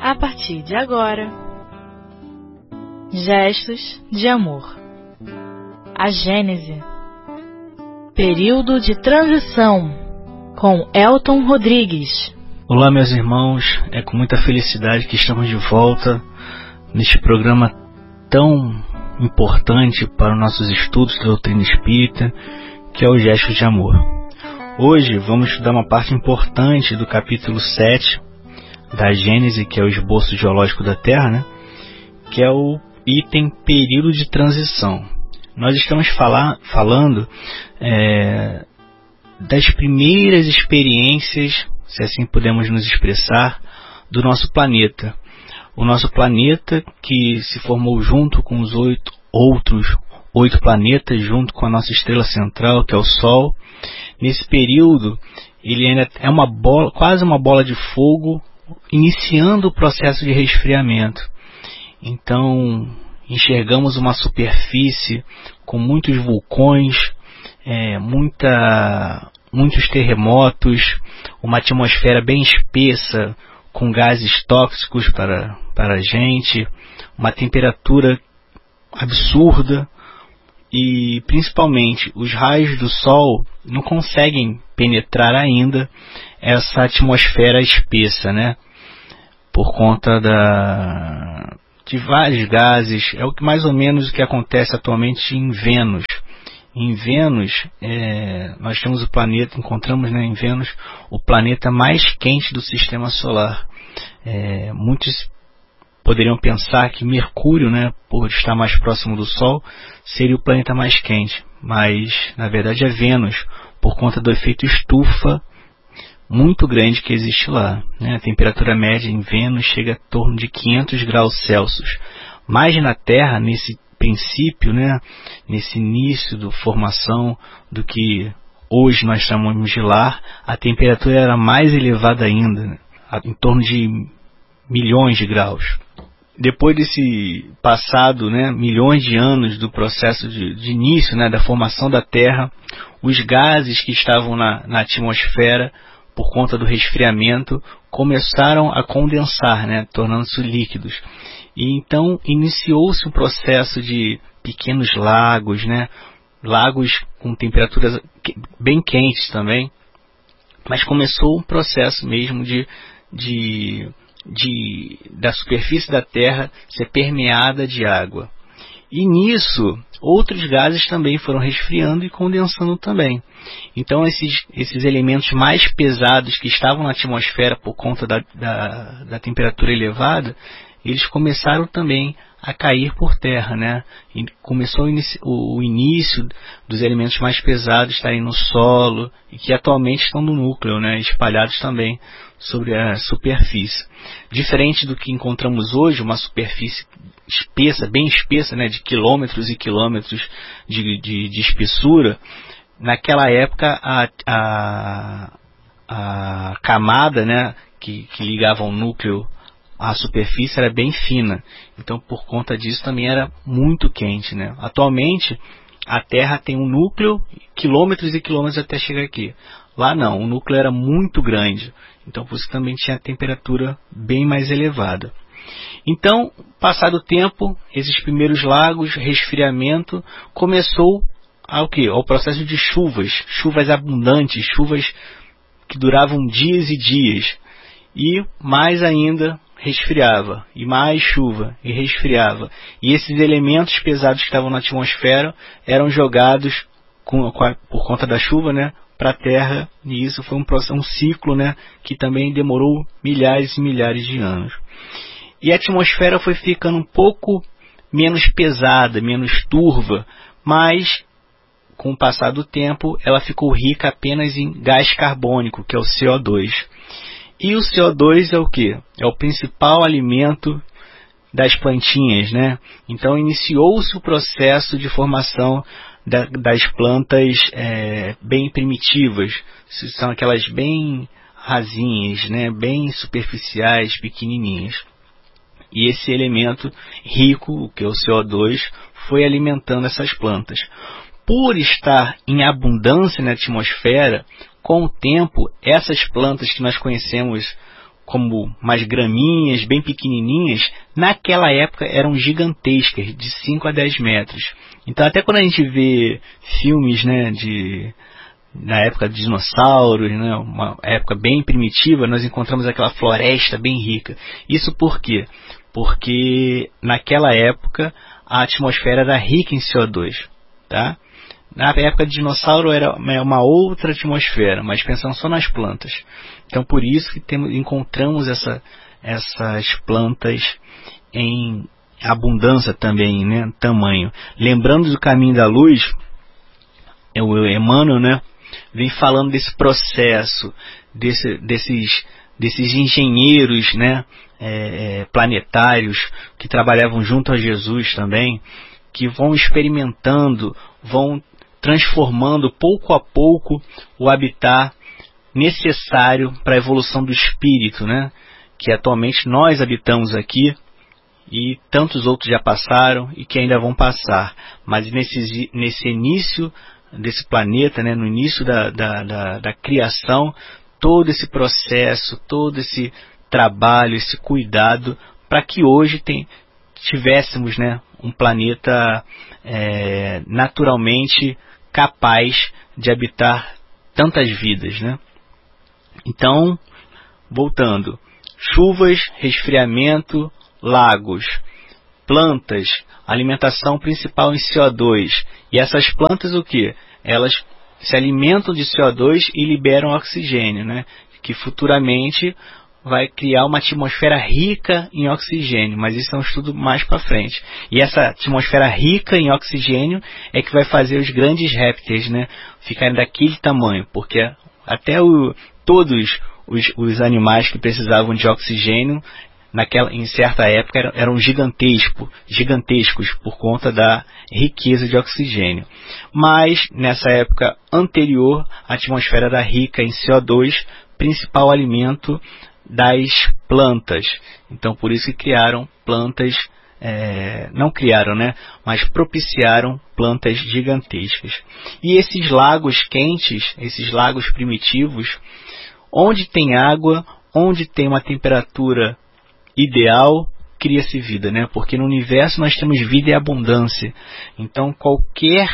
a partir de agora. Gestos de amor. A Gênese. Período de transição, com Elton Rodrigues. Olá, meus irmãos, é com muita felicidade que estamos de volta neste programa tão importante para os nossos estudos da doutrina espírita, que é o Gestos de Amor. Hoje vamos estudar uma parte importante do capítulo 7 da Gênese, que é o esboço geológico da Terra, né? Que é o item período de transição. Nós estamos falando das primeiras experiências, se assim podemos nos expressar, do nosso planeta. O nosso planeta, que se formou junto com os oito planetas, junto com a nossa estrela central, que é o Sol. Nesse período, ele ainda é quase uma bola de fogo, iniciando o processo de resfriamento. Então, enxergamos uma superfície com muitos vulcões, muitos terremotos, uma atmosfera bem espessa, com gases tóxicos para a gente, uma temperatura absurda e, principalmente, os raios do Sol não conseguem penetrar ainda essa atmosfera espessa, né? Por conta de vários gases. É mais ou menos o que acontece atualmente em Vênus. Em Vênus, nós temos encontramos, né, em Vênus o planeta mais quente do Sistema Solar. Muitos poderiam pensar que Mercúrio, né, por estar mais próximo do Sol, seria o planeta mais quente. Mas, na verdade, é Vênus, por conta do efeito estufa muito grande que existe lá, né? A temperatura média em Vênus chega a torno de 500 graus Celsius. Mas na Terra, nesse princípio, né, nesse início da formação do que hoje nós chamamos de lar, a temperatura era mais elevada ainda, né, em torno de milhões de graus. Depois desse passado, né, milhões de anos do processo de início, né, da formação da Terra, os gases que estavam na atmosfera, por conta do resfriamento, começaram a condensar, né, tornando-se líquidos. E então iniciou-se um processo de pequenos lagos, né, lagos com temperaturas bem quentes também, mas começou um processo mesmo da superfície da Terra ser permeada de água. E nisso, outros gases também foram resfriando e condensando também. Então esses elementos mais pesados que estavam na atmosfera por conta da temperatura elevada, eles começaram também a cair por terra, né? E começou o início dos elementos mais pesados estarem no solo e que atualmente estão no núcleo, né? Espalhados também sobre a superfície. Diferente do que encontramos hoje, uma superfície espessa, bem espessa, né? De quilômetros e quilômetros de espessura. Naquela época, a camada, né, que ligava o núcleo à superfície era bem fina. Então, por conta disso, também era muito quente, né? Atualmente, a Terra tem um núcleo, quilômetros e quilômetros até chegar aqui. Lá não, o núcleo era muito grande. Então, por isso também tinha a temperatura bem mais elevada. Então, passado o tempo, esses primeiros lagos, resfriamento, começou ao processo de chuvas abundantes, chuvas que duravam dias e dias, e mais ainda resfriava, e mais chuva, e resfriava, e esses elementos pesados que estavam na atmosfera eram jogados por conta da chuva, né, para a Terra, e isso foi um ciclo, né, que também demorou milhares e milhares de anos. E a atmosfera foi ficando um pouco menos pesada, menos turva, mas com o passar do tempo, ela ficou rica apenas em gás carbônico, que é o CO2. E o CO2 é o quê? É o principal alimento das plantinhas, né? Então iniciou-se o processo de formação das plantas bem primitivas. São aquelas bem rasinhas, né? Bem superficiais, pequenininhas. E esse elemento rico, que é o CO2, foi alimentando essas plantas. Por estar em abundância na atmosfera, com o tempo, essas plantas que nós conhecemos como mais graminhas, bem pequenininhas, naquela época eram gigantescas, de 5 a 10 metros. Então até quando a gente vê filmes, né, na época de dinossauros, né, uma época bem primitiva, nós encontramos aquela floresta bem rica. Isso por quê? Porque naquela época a atmosfera era rica em CO2, tá? Na época de dinossauro era uma outra atmosfera, mas pensando só nas plantas. Então por isso que encontramos essas plantas em abundância também, né, tamanho. Lembrando do caminho da luz, o Emmanuel, né, vem falando desse processo, desses engenheiros, né, planetários que trabalhavam junto a Jesus também, que vão experimentando, vão transformando pouco a pouco o habitat necessário para a evolução do espírito, né, que atualmente nós habitamos aqui, e tantos outros já passaram e que ainda vão passar. Mas nesse início desse planeta, né, no início da criação, todo esse processo, todo esse trabalho, esse cuidado, para que hoje tivéssemos, né, um planeta naturalmente capaz de habitar tantas vidas, né? Então, voltando, chuvas, resfriamento, lagos, plantas, alimentação principal em CO2. E essas plantas o que? Elas se alimentam de CO2 e liberam oxigênio, né? Que futuramente vai criar uma atmosfera rica em oxigênio, mas isso é um estudo mais para frente. E essa atmosfera rica em oxigênio é que vai fazer os grandes répteis, né, ficarem daquele tamanho, porque até todos os animais que precisavam de oxigênio em certa época eram gigantescos por conta da riqueza de oxigênio. Mas nessa época anterior, a atmosfera era rica em CO2, principal alimento das plantas. Então por isso que criaram plantas, não criaram, né, mas propiciaram plantas gigantescas. E esses lagos quentes, esses lagos primitivos, onde tem água, onde tem uma temperatura ideal, cria-se vida, né? Porque no universo nós temos vida e abundância. Então qualquer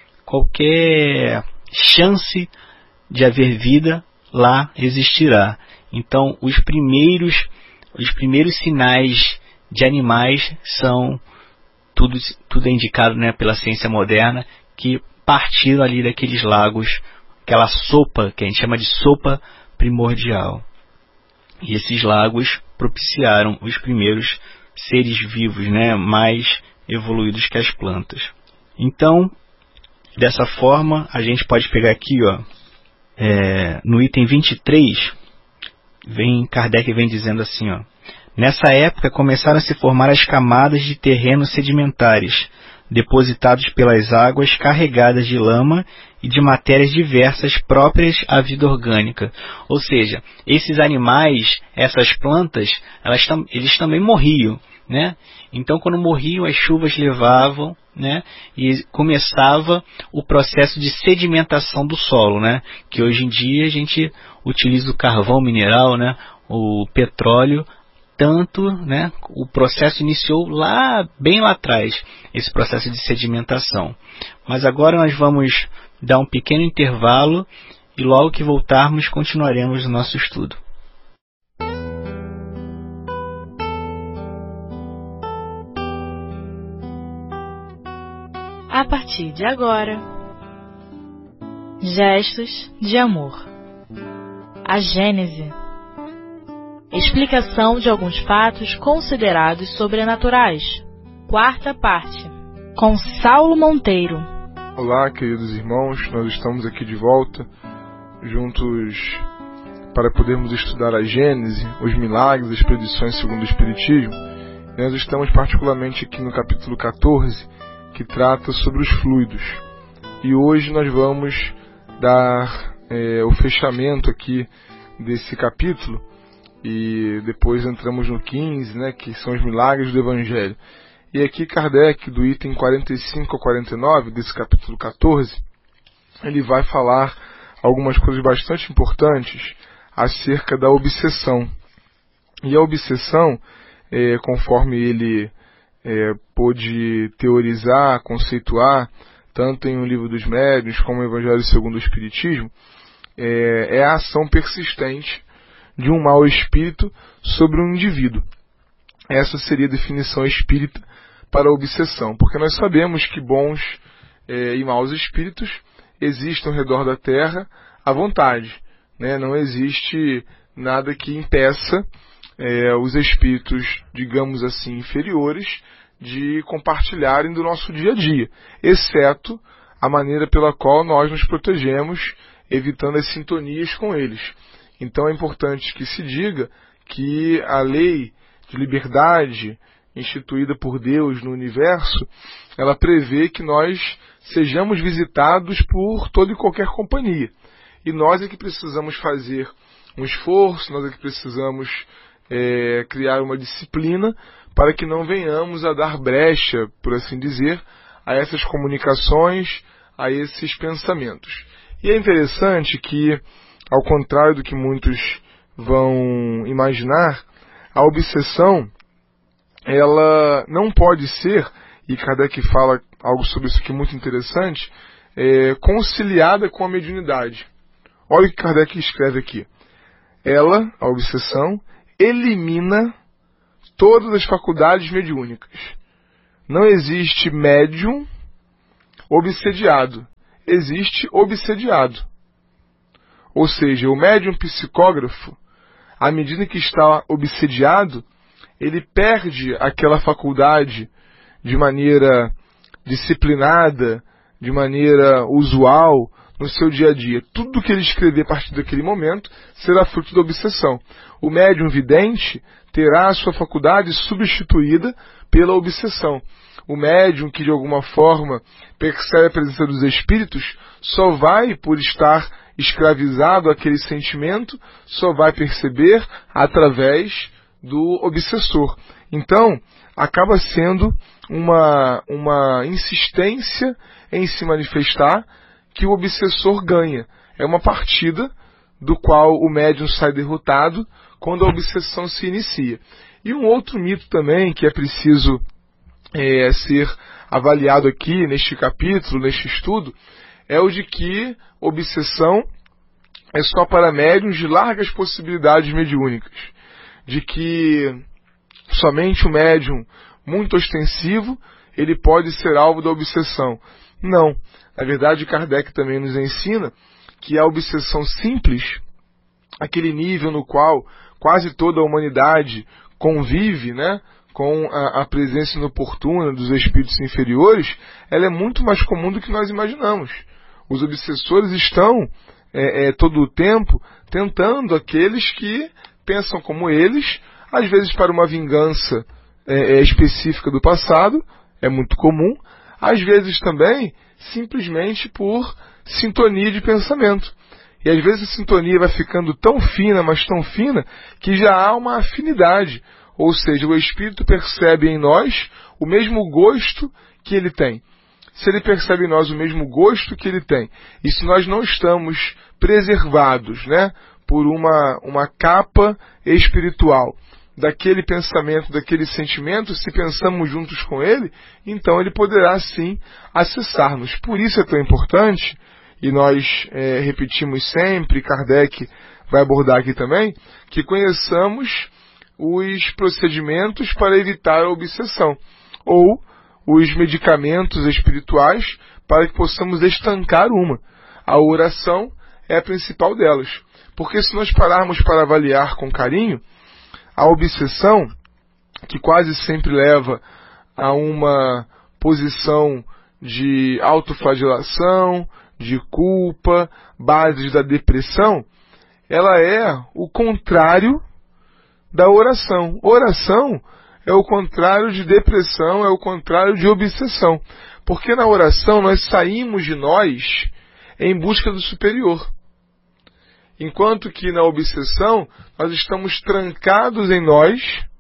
chance de haver vida lá existirá. Então os primeiros sinais de animais são tudo é indicado, né, pela ciência moderna, que partiram ali daqueles lagos, aquela sopa que a gente chama de sopa primordial. E esses lagos propiciaram os primeiros seres vivos, né, mais evoluídos que as plantas. Então, dessa forma, a gente pode pegar aqui, ó, no item 23, Kardec vem dizendo assim, ó: nessa época começaram a se formar as camadas de terrenos sedimentares, depositados pelas águas carregadas de lama e de matérias diversas próprias à vida orgânica. Ou seja, esses animais, essas plantas, eles também morriam, né? Então quando morriam, as chuvas levavam, né, e começava o processo de sedimentação do solo, né, que hoje em dia a gente utiliza o carvão mineral, né, o petróleo. Tanto, né, o processo iniciou bem lá atrás, esse processo de sedimentação. Mas agora nós vamos dar um pequeno intervalo e logo que voltarmos continuaremos o nosso estudo. A partir de agora, Gestos de Amor. A Gênese. Explicação de alguns fatos considerados sobrenaturais. Quarta parte. Com Saulo Monteiro. Olá, queridos irmãos. Nós estamos aqui de volta, juntos para podermos estudar a Gênese, os milagres, as predições segundo o Espiritismo. E nós estamos particularmente aqui no capítulo 14, que trata sobre os fluidos. E hoje nós vamos dar o fechamento aqui desse capítulo. E depois entramos no 15, né, que são os milagres do Evangelho. E aqui Kardec, do item 45 a 49, desse capítulo 14, ele vai falar algumas coisas bastante importantes acerca da obsessão. E a obsessão, conforme ele pôde teorizar, conceituar, tanto em O Livro dos Médiuns como no Evangelho segundo o Espiritismo, é a ação persistente de um mau espírito sobre um indivíduo. Essa seria a definição espírita para a obsessão, porque nós sabemos que bons e maus espíritos existem ao redor da Terra à vontade, né? Não existe nada que impeça os espíritos, digamos assim, inferiores, de compartilharem do nosso dia a dia, exceto a maneira pela qual nós nos protegemos, evitando as sintonias com eles. Então é importante que se diga que a lei de liberdade instituída por Deus no universo, ela prevê que nós sejamos visitados por toda e qualquer companhia. E nós é que precisamos fazer um esforço, nós é que precisamos criar uma disciplina para que não venhamos a dar brecha, por assim dizer, a essas comunicações, a esses pensamentos. E é interessante que, ao contrário do que muitos vão imaginar, a obsessão, ela não pode ser, e Kardec fala algo sobre isso aqui muito interessante, conciliada com a mediunidade. Olha o que Kardec escreve aqui. Ela, a obsessão, elimina todas as faculdades mediúnicas. Não existe médium obsediado. Existe obsediado. Ou seja, o médium psicógrafo, à medida que está obsediado, ele perde aquela faculdade de maneira disciplinada, de maneira usual, no seu dia a dia. Tudo que ele escrever a partir daquele momento será fruto da obsessão. O médium vidente terá a sua faculdade substituída pela obsessão. O médium que de alguma forma percebe a presença dos espíritos só vai, por estar escravizado àquele sentimento, só vai perceber através do obsessor. Então, acaba sendo uma insistência em se manifestar que o obsessor ganha. É uma partida do qual o médium sai derrotado quando a obsessão se inicia. E um outro mito também que é preciso ser avaliado aqui neste capítulo, neste estudo, é o de que obsessão é só para médiuns de largas possibilidades mediúnicas. De que somente o médium muito ostensivo ele pode ser alvo da obsessão. Não. Na verdade, Kardec também nos ensina que a obsessão simples, aquele nível no qual quase toda a humanidade convive, né, com a presença inoportuna dos espíritos inferiores, ela é muito mais comum do que nós imaginamos. Os obsessores estão todo o tempo tentando aqueles que pensam como eles, às vezes para uma vingança específica do passado, é muito comum, às vezes também simplesmente por sintonia de pensamento. E às vezes a sintonia vai ficando tão fina, mas tão fina, que já há uma afinidade. Ou seja, o espírito percebe em nós o mesmo gosto que ele tem. Se ele percebe em nós o mesmo gosto que ele tem, e se nós não estamos preservados, né, por uma capa espiritual daquele pensamento, daquele sentimento, se pensamos juntos com ele, então ele poderá sim acessar-nos. Por isso é tão importante, e nós repetimos sempre, Kardec vai abordar aqui também, que conheçamos os procedimentos para evitar a obsessão, ou os medicamentos espirituais para que possamos estancar uma. A oração é a principal delas. Porque se nós pararmos para avaliar com carinho, a obsessão, que quase sempre leva a uma posição de autoflagelação, de culpa, bases da depressão, ela é o contrário da oração. Oração é o contrário de depressão, é o contrário de obsessão. Porque na oração nós saímos de nós em busca do superior. Enquanto que na obsessão nós estamos trancados em nós,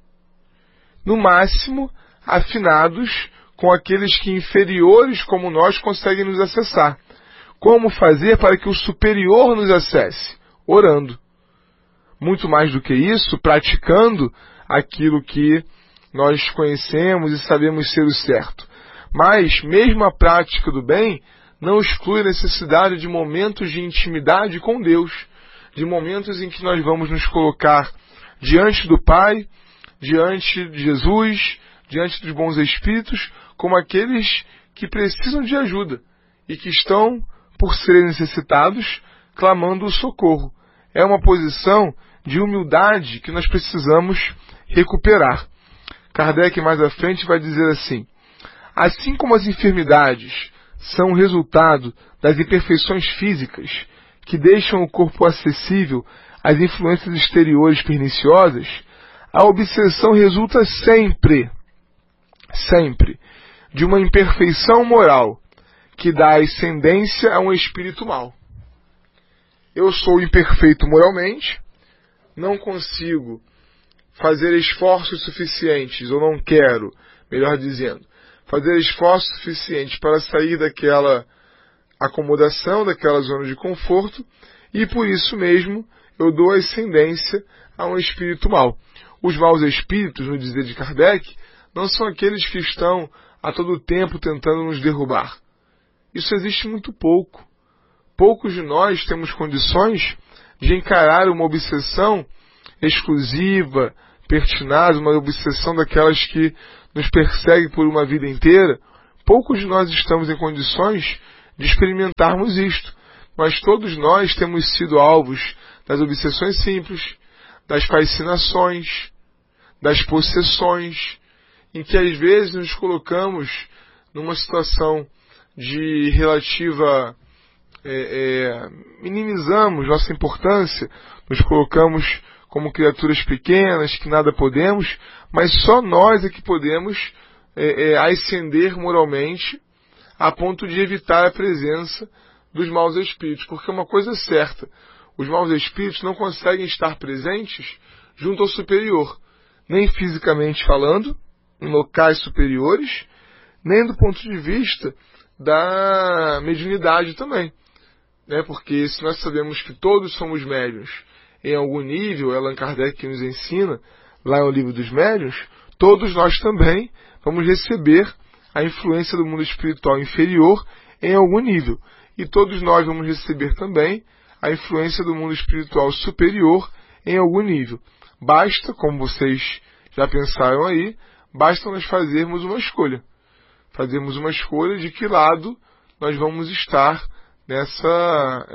no máximo afinados com aqueles que inferiores como nós conseguem nos acessar. Como fazer para que o superior nos acesse? Orando. muito mais do que isso, praticando aquilo que nós conhecemos e sabemos ser o certo. Mas, mesmo a prática do bem não exclui a necessidade de momentos de intimidade com Deus, de momentos em que nós vamos nos colocar diante do Pai, diante de Jesus, diante dos bons espíritos, como aqueles que precisam de ajuda e que estão, por serem necessitados, clamando o socorro. É uma posição de humildade que nós precisamos recuperar. Kardec, mais à frente, vai dizer assim: assim como as enfermidades são resultado das imperfeições físicas que deixam o corpo acessível às influências exteriores perniciosas, a obsessão resulta sempre de uma imperfeição moral que dá ascendência a um espírito mau. Eu sou imperfeito moralmente, não consigo fazer esforços suficientes, ou não quero, melhor dizendo, fazer esforços suficientes para sair daquela acomodação, daquela zona de conforto, e por isso mesmo eu dou ascendência a um espírito mau. Os maus espíritos, no dizer de Kardec, não são aqueles que estão a todo tempo tentando nos derrubar. Isso existe muito pouco. Poucos de nós temos condições de encarar uma obsessão exclusiva, pertinaz, uma obsessão daquelas que nos persegue por uma vida inteira. Poucos de nós estamos em condições de experimentarmos isto. Mas todos nós temos sido alvos das obsessões simples, das fascinações, das possessões, em que às vezes nos colocamos numa situação de relativa... minimizamos nossa importância, nos colocamos como criaturas pequenas, que nada podemos, mas só nós é que podemos ascender moralmente a ponto de evitar a presença dos maus espíritos. Porque uma coisa é certa, os maus espíritos não conseguem estar presentes junto ao superior, nem fisicamente falando, em locais superiores, nem do ponto de vista da mediunidade também. Porque se nós sabemos que todos somos médiuns em algum nível, Allan Kardec que nos ensina, lá no Livro dos Médiuns, todos nós também vamos receber a influência do mundo espiritual inferior em algum nível. E todos nós vamos receber também a influência do mundo espiritual superior em algum nível. Basta, como vocês já pensaram aí, basta nós fazermos uma escolha. Fazermos uma escolha de que lado nós vamos estar nessa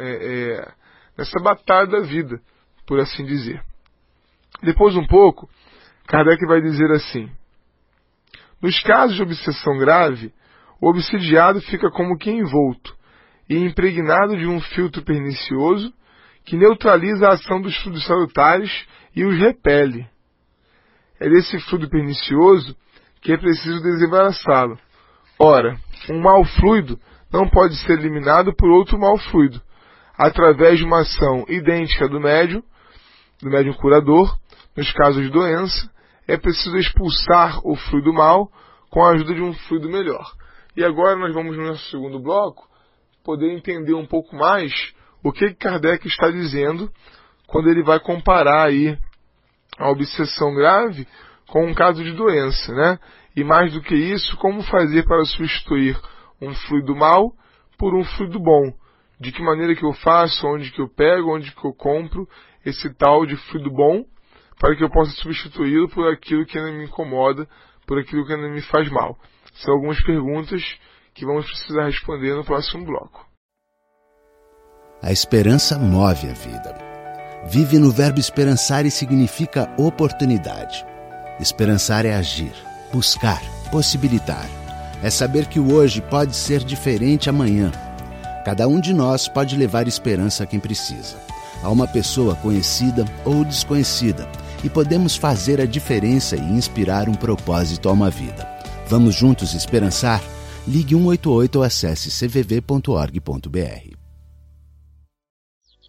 batalha da vida, por assim dizer. Depois um pouco, Kardec vai dizer assim: nos casos de obsessão grave, o obsidiado fica como que envolto e impregnado de um filtro pernicioso que neutraliza a ação dos fluidos salutares e os repele. É desse fluido pernicioso que é preciso desembaraçá-lo. Ora, um mau fluido não pode ser eliminado por outro mau fluido, através de uma ação idêntica do médium curador. Nos casos de doença, é preciso expulsar o fluido mau com a ajuda de um fluido melhor. E agora nós vamos no nosso segundo bloco poder entender um pouco mais o que Kardec está dizendo quando ele vai comparar aí a obsessão grave com um caso de doença, né? E mais do que isso, como fazer para substituir um fluido mau por um fluido bom. De que maneira que eu faço, onde que eu pego, onde que eu compro esse tal de fluido bom, para que eu possa substituí-lo por aquilo que ainda me incomoda, por aquilo que ainda me faz mal. São algumas perguntas que vamos precisar responder no próximo bloco. A esperança move a vida. Vive no verbo esperançar e significa oportunidade. Esperançar é agir, buscar, possibilitar. É saber que o hoje pode ser diferente amanhã. Cada um de nós pode levar esperança a quem precisa, a uma pessoa conhecida ou desconhecida, e podemos fazer a diferença e inspirar um propósito a uma vida. Vamos juntos esperançar? Ligue 188 ou acesse cvv.org.br.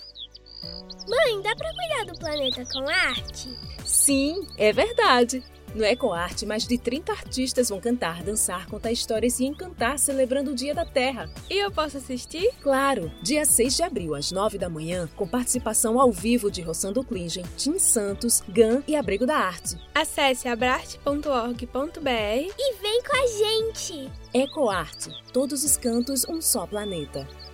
Mãe, dá pra cuidar do planeta com arte? Sim, é verdade. No EcoArte, mais de 30 artistas vão cantar, dançar, contar histórias e encantar celebrando o Dia da Terra. E eu posso assistir? Claro! Dia 6 de abril, às 9 da manhã, com participação ao vivo de Rossando Klingen, Tim Santos, GAN e Abrigo da Arte. Acesse abrarte.org.br e vem com a gente! EcoArte. Todos os cantos, um só planeta.